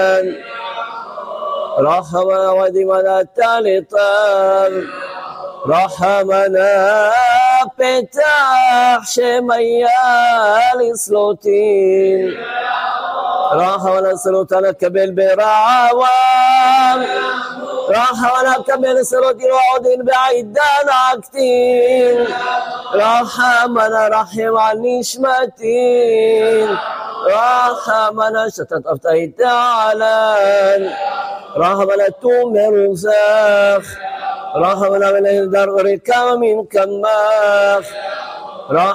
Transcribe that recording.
رحمنا ودمنا التالطان رحمنا פתח שמיה לסלוטין רחמנה סלוטנה קבל ברעוון רחמנה קבל סלוטין ועודין בעידן עקטין רחמנה רחם על נשמתין רחמנה שתת אבטאי תעלן רחמנה תומר וזך رحمنا من الدار ركام من كماخ